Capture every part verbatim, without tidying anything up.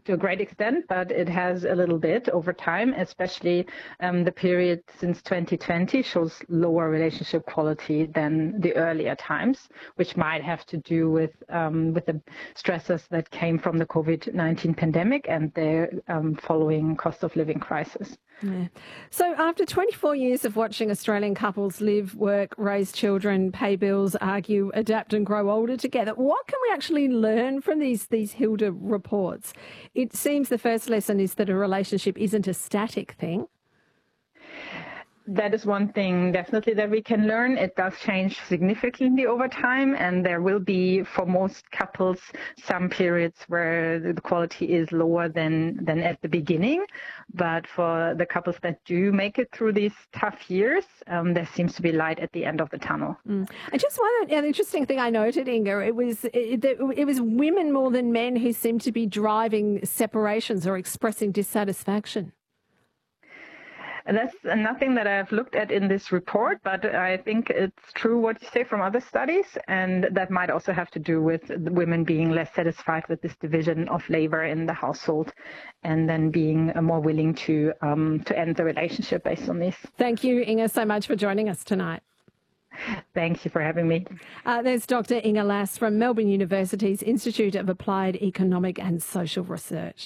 to a great extent, but it has a little bit over time, especially um, the period since twenty twenty shows lower relationship quality than the earlier times, which might have to do with um, with the stresses that came from the COVID nineteen pandemic and the um, following cost of living crisis. Yeah. So after twenty-four years of watching Australian couples live, work, raise children, pay bills, argue, adapt and grow older together, what can we actually learn from these, these Hilda reports? It seems the first lesson is that a relationship isn't a static thing. That is one thing definitely that we can learn. It does change significantly over time, and there will be, for most couples, some periods where the quality is lower than, than at the beginning. But for the couples that do make it through these tough years, um, there seems to be light at the end of the tunnel. Mm. And just one an interesting thing I noted, Inga, it was it, it was women more than men who seemed to be driving separations or expressing dissatisfaction. And that's nothing that I've looked at in this report, but I think it's true what you say from other studies, and that might also have to do with the women being less satisfied with this division of labor in the household, and then being more willing to um, to end the relationship based on this. Thank you, Inga, so much for joining us tonight. Thank you for having me. Uh, there's Doctor Inga Lass from Melbourne University's Institute of Applied Economic and Social Research.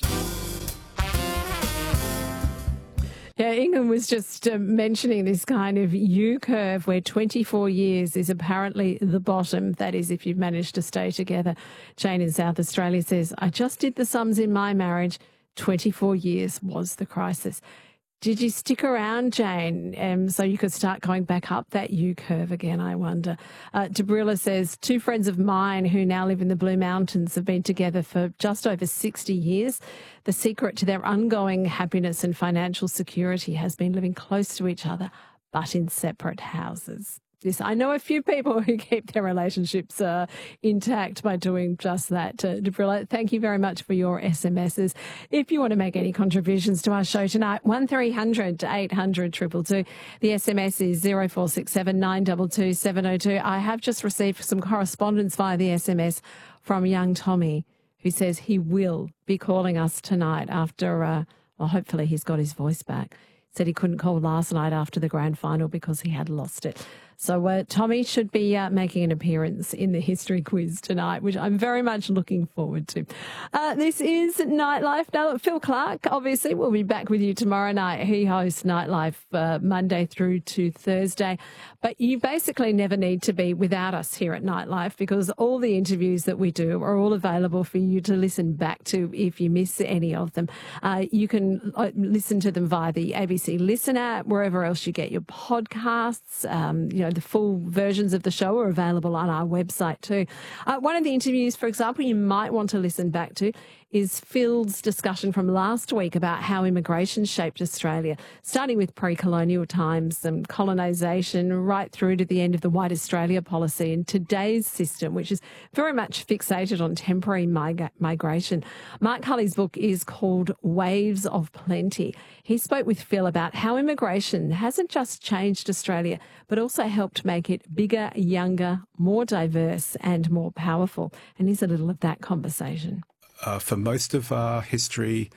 Yeah, Inga was just uh, mentioning this kind of U-curve where twenty-four years is apparently the bottom. That is, if you've managed to stay together. Jane in South Australia says, I just did the sums in my marriage. twenty-four years was the crisis. Did you stick around, Jane, um, so you could start going back up that U-curve again, I wonder? Uh, Debrilla says, two friends of mine who now live in the Blue Mountains have been together for just over sixty years. The secret to their ongoing happiness and financial security has been living close to each other, but in separate houses. This, I know a few people who keep their relationships uh, intact by doing just that. Uh, Debrilla, thank you very much for your S M Ses. If you want to make any contributions to our show tonight, one three hundred eight hundred two two two. The S M S is zero four six seven nine two two seven zero two. I have just received some correspondence via the S M S from young Tommy, who says he will be calling us tonight after, uh, well, hopefully he's got his voice back. Said he couldn't call last night after the grand final because he had lost it. So uh, Tommy should be uh, making an appearance in the history quiz tonight, which I'm very much looking forward to. Uh, this is Nightlife. Now, Phil Clark, obviously, will be back with you tomorrow night. He hosts Nightlife uh, Monday through to Thursday. But you basically never need to be without us here at Nightlife, because all the interviews that we do are all available for you to listen back to if you miss any of them. Uh, you can uh, listen to them via the A B C Listen app, wherever else you get your podcasts. Um, you know, the full versions of the show are available on our website too. Uh, one of the interviews, for example, you might want to listen back to is Phil's discussion from last week about how immigration shaped Australia, starting with pre-colonial times and colonisation right through to the end of the White Australia policy and today's system, which is very much fixated on temporary mig- migration. Mark Hulley's book is called Waves of Plenty. He spoke with Phil about how immigration hasn't just changed Australia, but also helped make it bigger, younger, more diverse and more powerful. And here's a little of that conversation. Uh, for most of our history,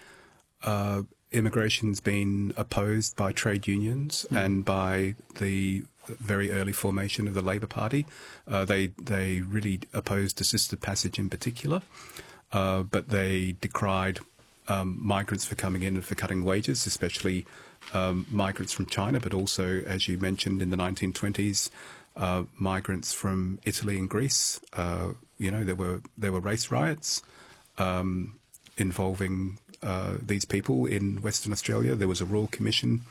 uh, immigration's been opposed by trade unions mm. and by the very early formation of the Labor Party. Uh, they they really opposed assisted passage in particular, uh, but they decried um, migrants for coming in and for cutting wages, especially um, migrants from China, but also, as you mentioned, in the nineteen twenties, uh, migrants from Italy and Greece. Uh, you know, there were there were race riots Um, involving uh, these people in Western Australia. There was a Royal Commission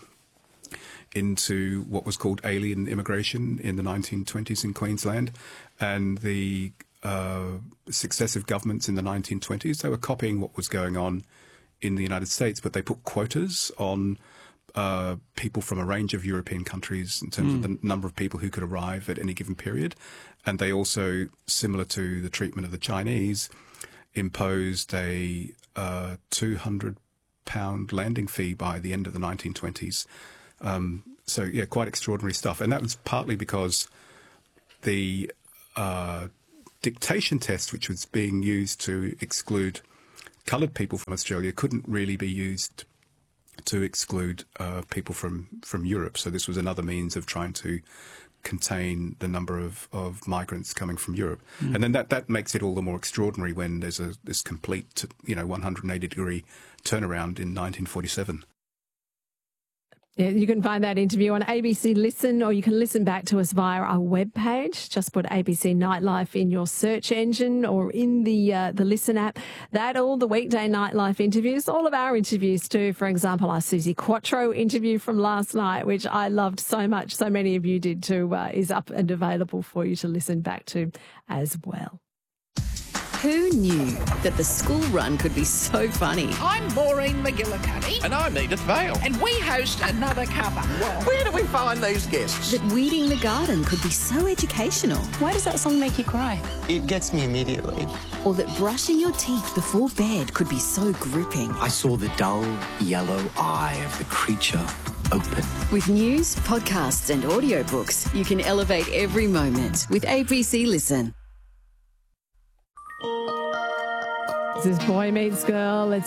into what was called alien immigration in the nineteen twenties in Queensland, and the uh, successive governments in the nineteen twenties, they were copying what was going on in the United States, but they put quotas on uh, people from a range of European countries in terms mm. of the number of people who could arrive at any given period. And they also, similar to the treatment of the Chinese, imposed a uh, two hundred pound landing fee by the end of the nineteen twenties. Um, so, yeah, quite extraordinary stuff. And that was partly because the uh, dictation test, which was being used to exclude coloured people from Australia couldn't really be used to exclude uh, people from, from Europe. So this was another means of trying to contain the number of, of migrants coming from Europe. Mm. And then that, that makes it all the more extraordinary when there's a this complete, you know, one hundred eighty degree turnaround in nineteen forty-seven. Yeah, you can find that interview on A B C Listen, or you can listen back to us via our webpage. Just put A B C Nightlife in your search engine or in the uh, the Listen app. That, all the weekday Nightlife interviews, all of our interviews too. For example, our Susie Quattro interview from last night, which I loved so much, so many of you did too, uh, is up and available for you to listen back to as well. Who knew that the school run could be so funny? I'm Maureen McGillicuddy. And I'm Edith Vale. And we host Another Cuppa. Well, where do we find these guests? That weeding the garden could be so educational. Why does that song make you cry? It gets me immediately. Or that brushing your teeth before bed could be so gripping. I saw the dull yellow eye of the creature open. With news, podcasts and audiobooks, you can elevate every moment with A B C Listen. This is Boy Meets Girl. It's